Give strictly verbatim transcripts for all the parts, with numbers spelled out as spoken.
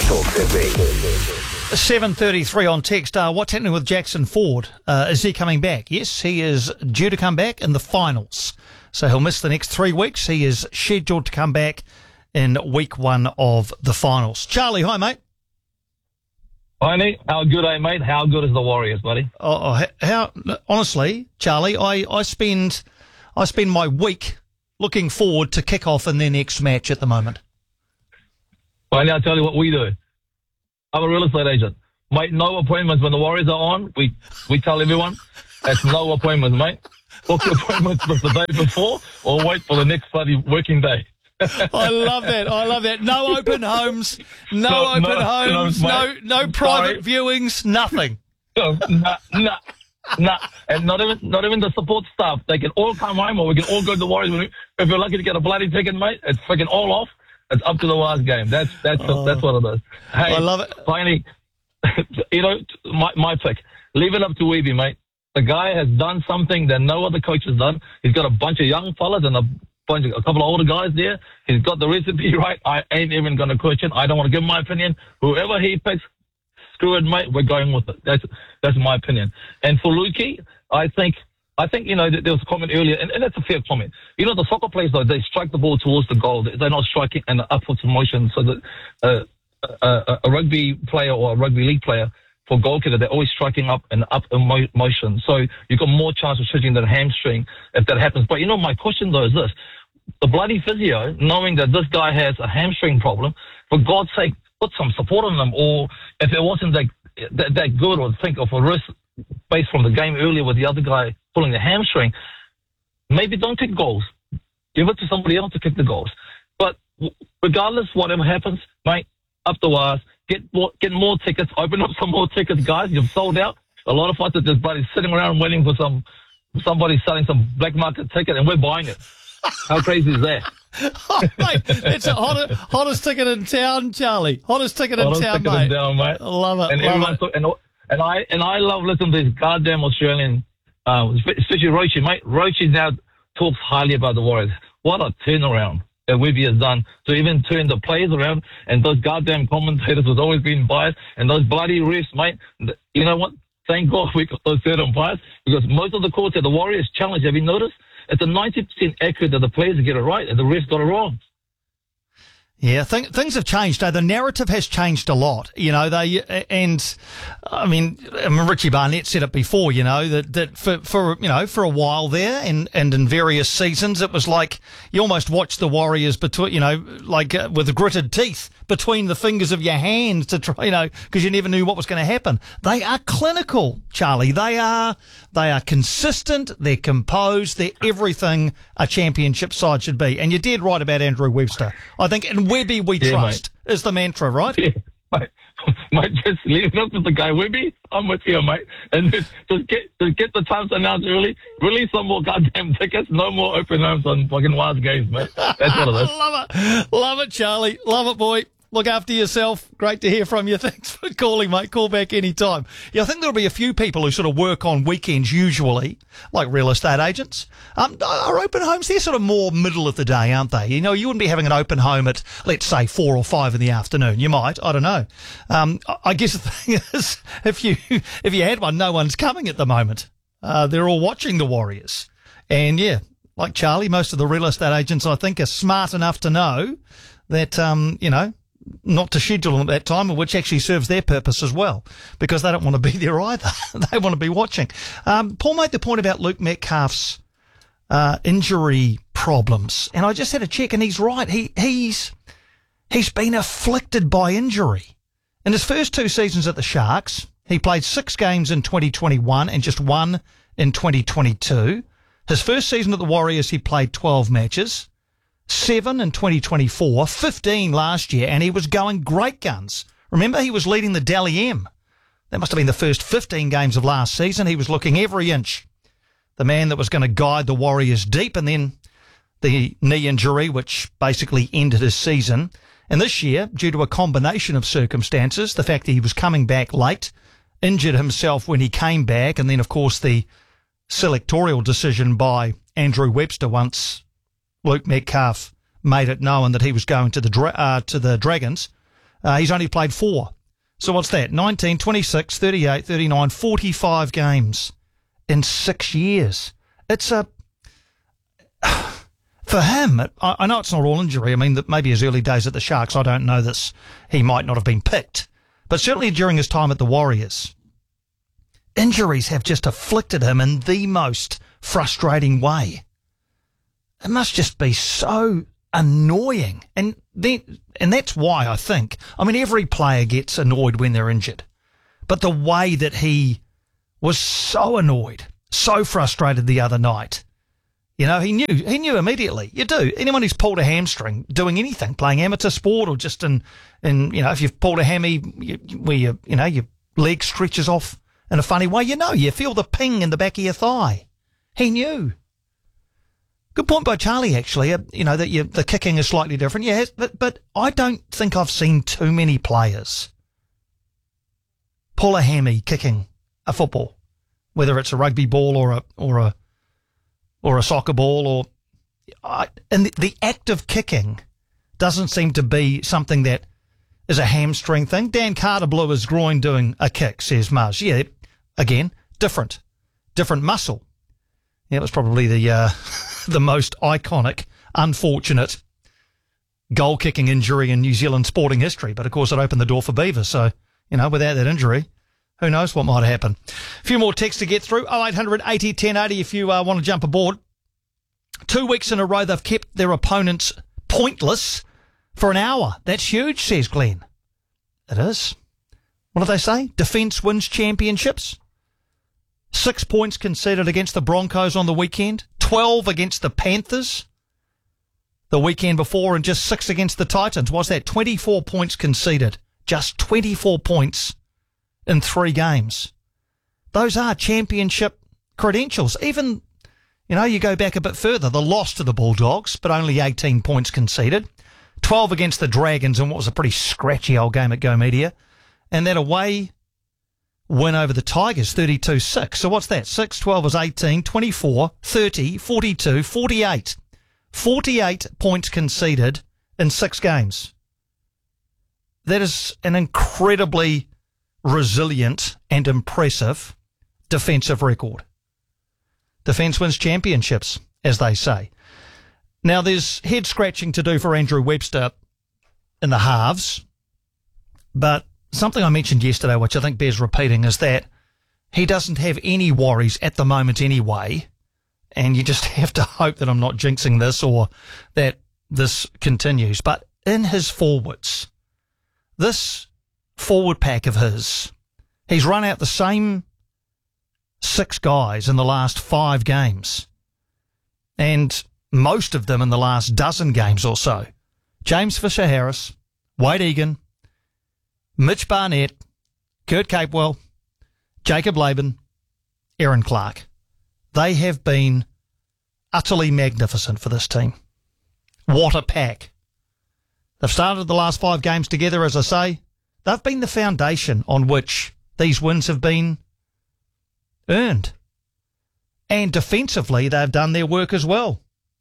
Talk Sydney. seven thirty-three on text. Uh, what's happening with Jackson Ford? Uh, is he coming back? Yes, he is due to come back in the finals. So he'll miss the next three weeks. He is scheduled to come back in week one of the finals. Charlie, hi, mate. Hi, Nate. How good, eh, mate? How good is the Warriors, buddy? Oh, oh, how, honestly, Charlie, I, I spend I spend my week looking forward to kick off in their next match at the moment. Well, now I'll tell you what we do. I'm a real estate agent. Mate, no appointments. When the Warriors are on, we, we tell everyone, it's no appointments, mate. Book your appointments the day before or wait for the next bloody working day. I love that. I love that. No open homes, no, No, open no, homes, no, no mate. no private Sorry. viewings, nothing. No, nah, nah, nah. And not even, not even the support staff. They can all come home or we can all go to the Warriors. If you're lucky to get a bloody ticket, mate, it's freaking all off. It's up to the last game. That's that's Oh. that's what it is. Hey, I love it. Finally, you know, my my pick. Leave it up to Weeby, mate. The guy has done something that no other coach has done. He's got a bunch of young fellas and a bunch of a couple of older guys there. He's got the recipe right. I ain't even going to question. I don't want to give my opinion. Whoever he picks, screw it, mate. We're going with it. That's that's my opinion. And for Lukey, I think. I think, you know, there was a comment earlier, and, and that's a fair comment. You know, the soccer players, though, they strike the ball towards the goal. They're not striking in an upwards motion. So that uh, a, a rugby player or a rugby league player, for goalkeeper, they're always striking up and up in mo- motion. So you've got more chance of hitting the hamstring if that happens. But, you know, my question, though, is this. The bloody physio, knowing that this guy has a hamstring problem, for God's sake, put some support on him. Or if it wasn't that, that, that good, or think of a risk based from the game earlier with the other guy pulling the hamstring, maybe don't kick goals. Give it to somebody else to kick the goals. But regardless, whatever happens, mate, up the wires, get more, get more tickets, open up some more tickets, guys. You've sold out. A lot of us are just bloody sitting around waiting for some somebody selling some black market ticket, and we're buying it. How crazy is that? Oh, mate, it's the hottest, hottest ticket in town, Charlie. Hottest ticket in Hottest town, ticket mate. in town, mate. I love it. And love everyone's it. talk- and, and I and I love listening to these goddamn Australian, uh, especially Roche, mate. Roche now talks highly about the Warriors. What a turnaround that Webby has done to even turn the players around, and those goddamn commentators has always been biased, and those bloody refs, mate. You know what? Thank God we got those third umpires, because most of the calls at the Warriors challenge, have you noticed? It's a ninety percent accurate that the players get it right and the refs got it wrong. Yeah, th- things have changed. Uh, the narrative has changed a lot. You know, they and I mean, I mean, Richie Barnett said it before. You know that that for for you know for a while there, and and in various seasons, it was like you almost watched the Warriors between you know like uh, with gritted teeth between the fingers of your hands to try you know because you never knew what was going to happen. They are clinical, Charlie. They are they are consistent. They're composed. They're everything a championship side should be. And you did right about Andrew Webster. I think in Webby we Yeah, trust is the mantra, right? Yeah, mate. Mate, just leave it up to the guy, Webby. I'm with you, mate. And just, just get just get the times announced early. Release some more goddamn tickets. No more open arms on fucking wild games, mate. That's what it is. Love it. Love it, Charlie. Love it, boy. Look after yourself. Great to hear from you. Thanks for calling, mate. Call back anytime. Yeah, I think there'll be a few people who sort of work on weekends usually, like real estate agents. Um, are open homes, they're sort of more middle of the day, aren't they? You know, you wouldn't be having an open home at, let's say, four or five in the afternoon. You might. I don't know. Um, I guess the thing is, if you, if you had one, no one's coming at the moment. Uh, they're all watching the Warriors. And yeah, like Charlie, most of the real estate agents, I think, are smart enough to know that, um, you know, not to schedule them at that time, which actually serves their purpose as well, because they don't want to be there either. They want to be watching. Um, Paul made the point about Luke Metcalf's uh, injury problems, and I just had a check, and he's right. He he's he's been afflicted by injury. In his first two seasons at the Sharks, he played six games in twenty twenty-one and just one in twenty twenty-two. His first season at the Warriors, he played twelve matches. Seven in twenty twenty-four, fifteen last year, and he was going great guns. Remember, he was leading the Dally M. That must have been the first fifteen games of last season. He was looking every inch. The man that was going to guide the Warriors deep, and then the knee injury, which basically ended his season. And this year, due to a combination of circumstances, the fact that he was coming back late, injured himself when he came back, and then, of course, the selectorial decision by Andrew Webster once Luke Metcalf made it known that he was going to the dra- uh, to the Dragons. Uh, he's only played four. So what's that? nineteen, twenty-six, thirty-eight, thirty-nine, forty-five games in six years. It's a... For him, I, I know it's not all injury. I mean, that maybe his early days at the Sharks, I don't know this, he might not have been picked. But certainly during his time at the Warriors, injuries have just afflicted him in the most frustrating way. It must just be so annoying. And then, and that's why I think, I mean, every player gets annoyed when they're injured. But the way that he was so annoyed, so frustrated the other night, you know, he knew, he knew immediately. You do. Anyone who's pulled a hamstring doing anything, playing amateur sport or just in, in you know, if you've pulled a hammy you, where you, you know, your leg stretches off in a funny way, you know, you feel the ping in the back of your thigh. He knew. Good point by Charlie, actually, uh, you know, that you, the kicking is slightly different. Yeah, but, but I don't think I've seen too many players pull a hammy kicking a football, whether it's a rugby ball or a, or a, or a soccer ball, or uh, and the, the act of kicking doesn't seem to be something that is a hamstring thing. Dan Carter blew his groin doing a kick, says Mars. Yeah, again, different, different muscle. Yeah, it was probably the uh, the most iconic, unfortunate goal kicking injury in New Zealand sporting history. But of course, it opened the door for Beavers. So you know, without that injury, who knows what might happen. A few more texts to get through. oh eight hundred eighty ten eighty if you uh, want to jump aboard. Two weeks in a row they've kept their opponents pointless for an hour. That's huge, says Glenn. It is. What do they say? Defence wins championships. Six points conceded against the Broncos on the weekend. Twelve against the Panthers the weekend before, and just six against the Titans. What's that? twenty-four points conceded. Just twenty-four points in three games. Those are championship credentials. Even, you know, you go back a bit further, the loss to the Bulldogs, but only eighteen points conceded. twelve against the Dragons in what was a pretty scratchy old game at Go Media. And that away win over the Tigers, thirty-two six. So what's that? six, twelve was eighteen, twenty-four, thirty, forty-two, forty-eight. forty-eight points conceded in six games. That is an incredibly resilient and impressive defensive record. Defence wins championships, as they say. Now, there's head scratching to do for Andrew Webster in the halves, but something I mentioned yesterday, which I think bears repeating, is that he doesn't have any worries at the moment anyway, and you just have to hope that I'm not jinxing this or that this continues. But in his forwards, this forward pack of his, he's run out the same six guys in the last five games, and most of them in the last dozen games or so. James Fisher-Harris, Wade Egan, Mitch Barnett, Kurt Capewell, Jacob Laban, Aaron Clark. They have been utterly magnificent for this team. What a pack. They've started the last five games together, as I say. They've been the foundation on which these wins have been earned. And defensively, they've done their work as well.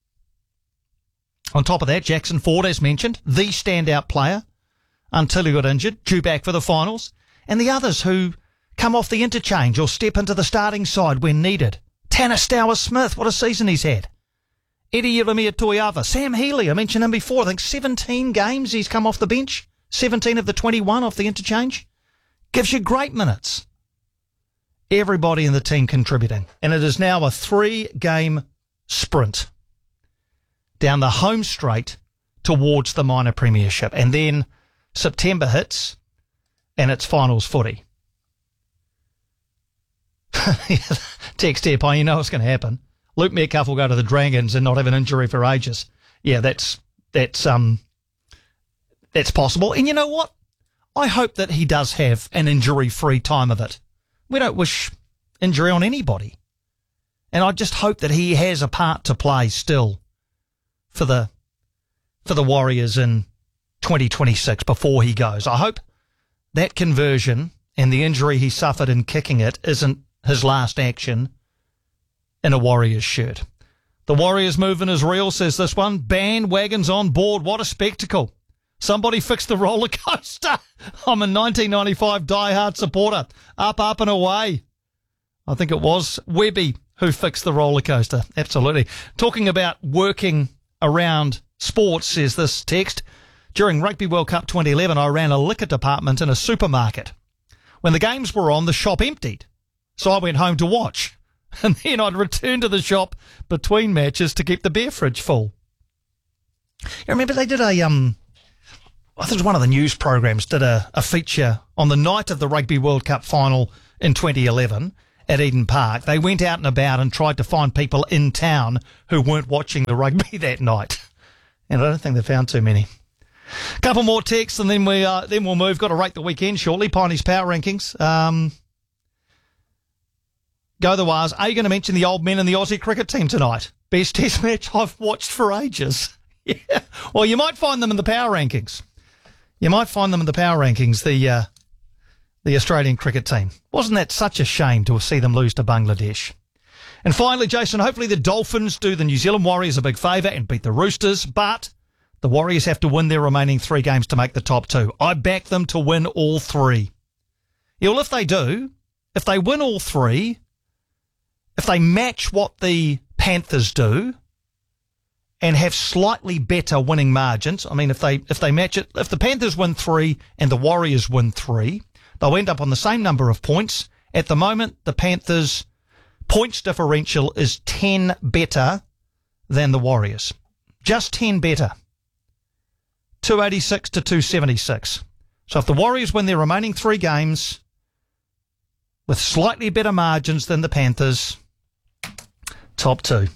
On top of that, Jackson Ford, as mentioned, the standout player until he got injured, due back for the finals. And the others who come off the interchange or step into the starting side when needed. Tanner Stowers-Smith, what a season he's had. Eddie Yeremia Toiava, Sam Healy, I mentioned him before. I think seventeen games he's come off the bench. seventeen of the twenty-one off the interchange. Gives you great minutes. Everybody in the team contributing. And it is now a three-game sprint down the home straight towards the minor premiership. And then September hits and it's finals footy. Text here, Pine, you know what's going to happen. Luke Metcalf will go to the Dragons and not have an injury for ages. Yeah, that's that's um that's possible. And you know what? I hope that he does have an injury-free time of it. We don't wish injury on anybody. And I just hope that he has a part to play still for the for the Warriors in twenty twenty-six before he goes. I hope that conversion and the injury he suffered in kicking it isn't his last action in a Warriors shirt. The Warriors movement is real, says this one. Bandwagons on board. What a spectacle. Somebody fix the roller coaster. I'm a nineteen ninety-five diehard supporter. Up, up and away. I think it was Webby who fixed the roller coaster. Absolutely. Talking about working around sports, says this text. During Rugby World Cup twenty eleven, I ran a liquor department in a supermarket. When the games were on, the shop emptied. So I went home to watch. And then I'd return to the shop between matches to keep the beer fridge full. You remember they did a, um, I think it was one of the news programs, did a, a feature on the night of the Rugby World Cup final in twenty eleven at Eden Park. They went out and about and tried to find people in town who weren't watching the rugby that night. And I don't think they found too many. Couple more texts and then, we, uh, then we'll move. Got to rate the weekend shortly. Piney's Power Rankings. Um... Go the Wars. Are you going to mention the old men in the Aussie cricket team tonight? Best test match I've watched for ages. Yeah. Well, you might find them in the power rankings. You might find them in the power rankings, the uh, the Australian cricket team. Wasn't that such a shame to see them lose to Bangladesh? And finally, Jason, hopefully the Dolphins do the New Zealand Warriors a big favour and beat the Roosters, but the Warriors have to win their remaining three games to make the top two. I back them to win all three. Yeah, well, if they do, if they win all three, if they match what the Panthers do and have slightly better winning margins, I mean, if they if they match it, if the Panthers win three and the Warriors win three, they'll end up on the same number of points. At the moment, the Panthers' points differential is ten better than the Warriors. Just ten better. two eighty-six to two seventy-six. So if the Warriors win their remaining three games with slightly better margins than the Panthers, top two.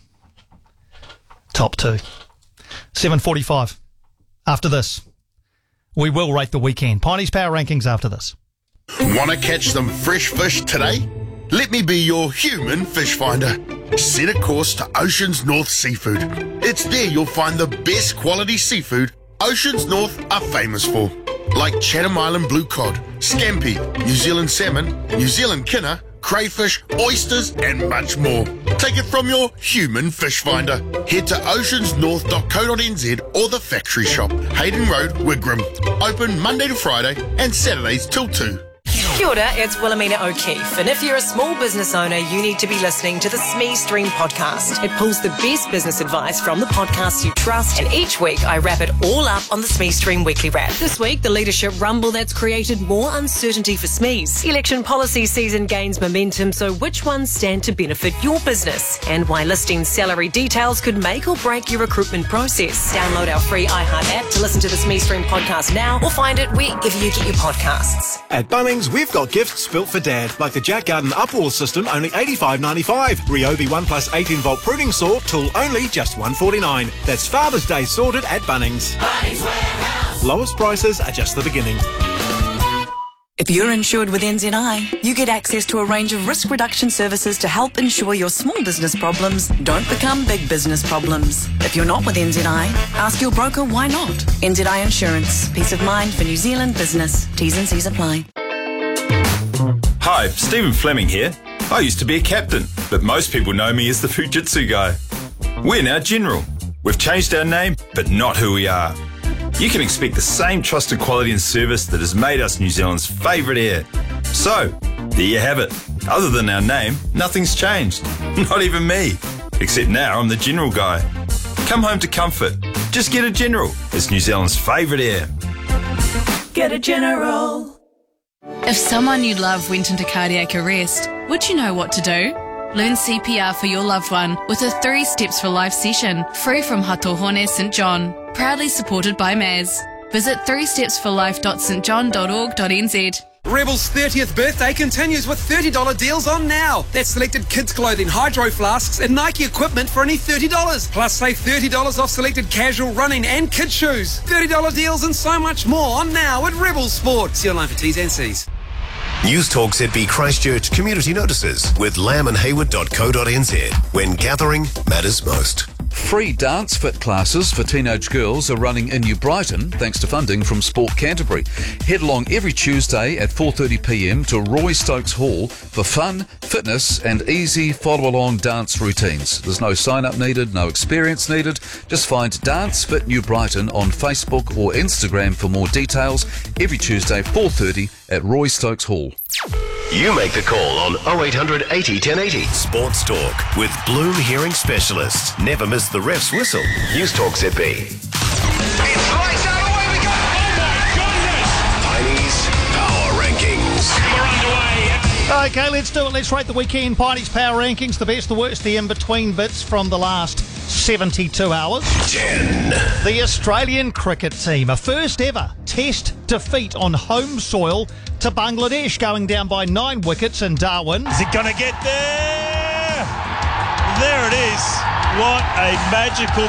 Top two. seven forty-five. After this, we will rate the weekend. Piney's Power Rankings after this. Want to catch some fresh fish today? Let me be your human fish finder. Set a course to Oceans North Seafood. It's there you'll find the best quality seafood Oceans North are famous for. Like Chatham Island blue cod, scampi, New Zealand salmon, New Zealand kinner, crayfish, oysters and much more. Take it from your human fish finder. Head to oceans north dot co dot n z or the factory shop, Hayden Road, Wigram. Open Monday to Friday and Saturdays till two. Kia ora, it's Wilhelmina O'Keefe, and if you're a small business owner, you need to be listening to the S M E Stream podcast. It pulls the best business advice from the podcasts you trust, and each week I wrap it all up on the S M E Stream Weekly Wrap. This week, the leadership rumble that's created more uncertainty for S M Es. Election policy season gains momentum, so which ones stand to benefit your business? And why listing salary details could make or break your recruitment process. Download our free iHeart app to listen to the S M E Stream podcast now, or find it wherever you get your podcasts. At Bunnings, we've got gifts built for Dad, like the Jack Garden Upwall system, only eighty-five ninety-five. Ryobi one plus eighteen volt pruning saw, tool only just one forty-nine. That's Father's Day sorted at Bunnings. Bunnings Warehouse. Lowest prices are just the beginning. If you're insured with N Z I, you get access to a range of risk reduction services to help ensure your small business problems don't become big business problems. If you're not with N Z I, ask your broker why not. N Z I Insurance. Peace of mind for New Zealand business. T's and C's apply. Hi, Stephen Fleming here. I used to be a captain, but most people know me as the Fujitsu guy. We're now General. We've changed our name, but not who we are. You can expect the same trusted quality and service that has made us New Zealand's favourite air. So, there you have it. Other than our name, nothing's changed. Not even me. Except now I'm the General guy. Come home to comfort. Just get a General. It's New Zealand's favourite air. Get a General. If someone you love went into cardiac arrest, would you know what to do? Learn C P R for your loved one with a Three Steps for Life session, free from Hatohone St John. Proudly supported by M A S. Visit three steps for life dot st john dot org dot n z. Rebel's thirtieth birthday continues with thirty dollars deals on now. That's selected kids' clothing, hydro flasks and Nike equipment for only thirty dollars. Plus save thirty dollars off selected casual running and kids' shoes. thirty dollars deals and so much more on now at Rebel Sport. See online for T's and C's. News Talk Z B Christchurch Community Notices with lamb and hayward dot co dot n z when gathering matters most. Free dance fit classes for teenage girls are running in New Brighton thanks to funding from Sport Canterbury. Head along every Tuesday at four thirty p m to Roy Stokes Hall for fun, fitness and easy follow-along dance routines. There's no sign-up needed, no experience needed. Just find Dance Fit New Brighton on Facebook or Instagram for more details. Every Tuesday, four thirty at Roy Stokes Hall. You make the call on oh eight hundred eighty ten eighty. Sports Talk with Bloom Hearing Specialists. Never miss the ref's whistle. News Talk Z B. It's lights out, away we go! Oh my goodness! Piney's Power Rankings. We're underway. Okay, let's do it. Let's rate the weekend Piney's Power Rankings. The best, the worst, the in-between bits from the last seventy-two hours. ten. The Australian cricket team, a first ever test defeat on home soil to Bangladesh, going down by nine wickets in Darwin. Is it going to get there? There it is. What a magical